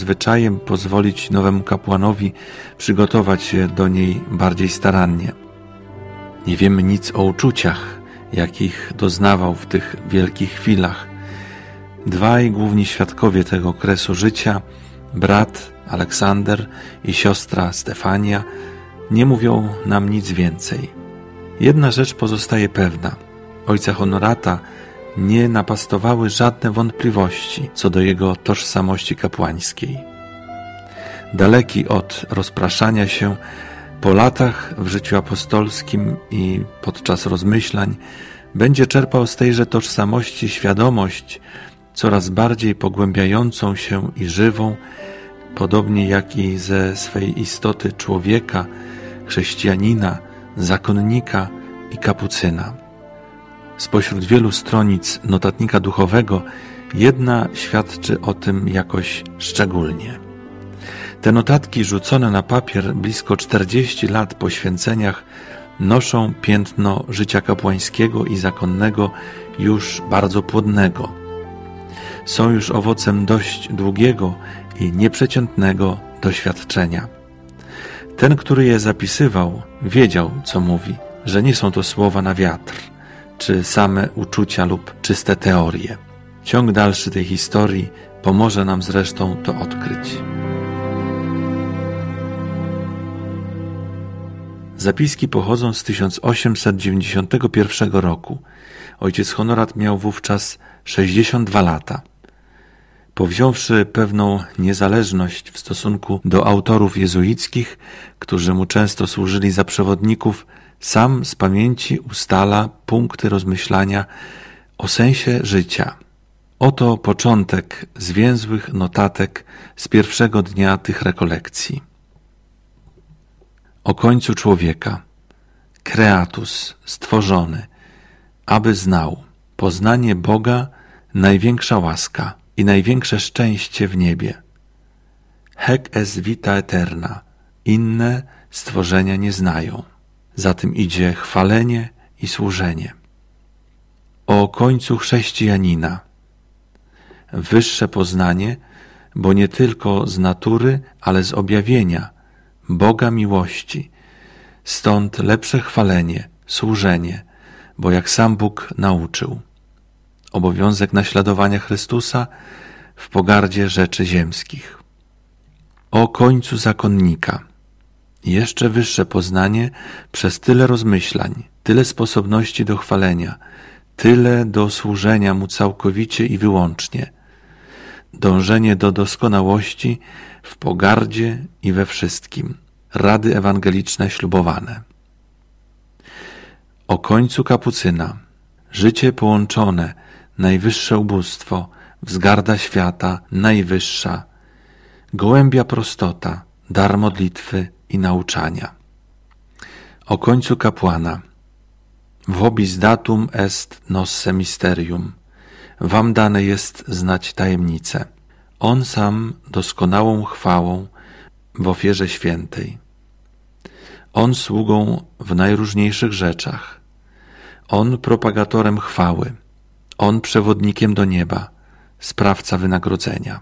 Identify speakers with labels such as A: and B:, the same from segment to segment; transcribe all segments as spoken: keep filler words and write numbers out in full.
A: zwyczajem pozwolić nowemu kapłanowi przygotować się do niej bardziej starannie. Nie wiemy nic o uczuciach, jakich doznawał w tych wielkich chwilach. Dwaj główni świadkowie tego okresu życia, brat Aleksander i siostra Stefania, nie mówią nam nic więcej. Jedna rzecz pozostaje pewna. Ojca Honorata nie napastowały żadne wątpliwości co do jego tożsamości kapłańskiej. Daleki od rozpraszania się, po latach w życiu apostolskim i podczas rozmyślań będzie czerpał z tejże tożsamości świadomość coraz bardziej pogłębiającą się i żywą, podobnie jak i ze swej istoty człowieka, chrześcijanina, zakonnika i kapucyna. Spośród wielu stronic notatnika duchowego jedna świadczy o tym jakoś szczególnie. Te notatki rzucone na papier blisko czterdzieści lat po święceniach noszą piętno życia kapłańskiego i zakonnego już bardzo płodnego. Są już owocem dość długiego i nieprzeciętnego doświadczenia. Ten, który je zapisywał, wiedział, co mówi, że nie są to słowa na wiatr, czy same uczucia lub czyste teorie. Ciąg dalszy tej historii pomoże nam zresztą to odkryć. Zapiski pochodzą z tysiąc osiemset dziewięćdziesiątego pierwszego roku. Ojciec Honorat miał wówczas sześćdziesiąt dwa lata. Powziąwszy pewną niezależność w stosunku do autorów jezuickich, którzy mu często służyli za przewodników, sam z pamięci ustala punkty rozmyślania o sensie życia. Oto początek zwięzłych notatek z pierwszego dnia tych rekolekcji. O końcu człowieka. Creatus, stworzony, aby znał. Poznanie Boga, największa łaska i największe szczęście w niebie. Haec est vita aeterna. Inne stworzenia nie znają. Za tym idzie chwalenie i służenie. O końcu chrześcijanina. Wyższe poznanie, bo nie tylko z natury, ale z objawienia Boga miłości. Stąd lepsze chwalenie, służenie, bo jak sam Bóg nauczył. Obowiązek naśladowania Chrystusa w pogardzie rzeczy ziemskich. O końcu zakonnika. Jeszcze wyższe poznanie przez tyle rozmyślań, tyle sposobności do chwalenia, tyle do służenia Mu całkowicie i wyłącznie. Dążenie do doskonałości w pogardzie i we wszystkim. Rady ewangeliczne ślubowane. O końcu kapucyna. Życie połączone, najwyższe ubóstwo, wzgarda świata, najwyższa. Gołębia prostota, dar modlitwy i nauczania. O końcu kapłana. Vobis datum est nosse mysterium. Wam dane jest znać tajemnicę. On sam doskonałą chwałą w ofierze świętej. On sługą w najróżniejszych rzeczach. On propagatorem chwały. On przewodnikiem do nieba, sprawca wynagrodzenia.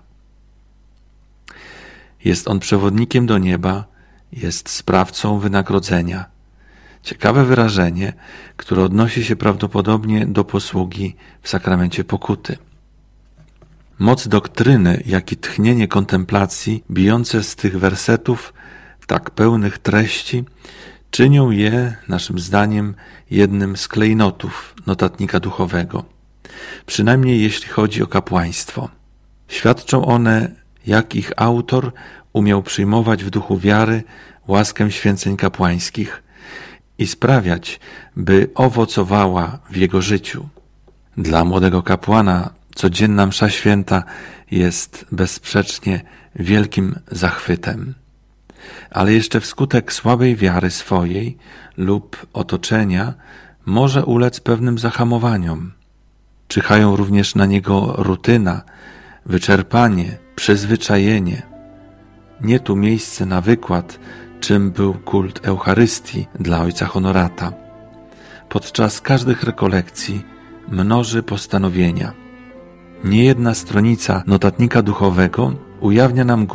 A: Jest on przewodnikiem do nieba, jest sprawcą wynagrodzenia. Ciekawe wyrażenie, które odnosi się prawdopodobnie do posługi w sakramencie pokuty. Moc doktryny, jak i tchnienie kontemplacji bijące z tych wersetów, tak pełnych treści, czynią je, naszym zdaniem, jednym z klejnotów notatnika duchowego, przynajmniej jeśli chodzi o kapłaństwo. Świadczą one, jak ich autor umiał przyjmować w duchu wiary łaskę święceń kapłańskich i sprawiać, by owocowała w jego życiu. Dla młodego kapłana codzienna msza święta jest bezsprzecznie wielkim zachwytem. Ale jeszcze wskutek słabej wiary swojej lub otoczenia może ulec pewnym zahamowaniom. Czyhają również na niego rutyna, wyczerpanie, przyzwyczajenie. Nie tu miejsce na wykład, czym był kult Eucharystii dla ojca Honorata. Podczas każdych rekolekcji mnoży postanowienia. Niejedna stronica notatnika duchowego ujawnia nam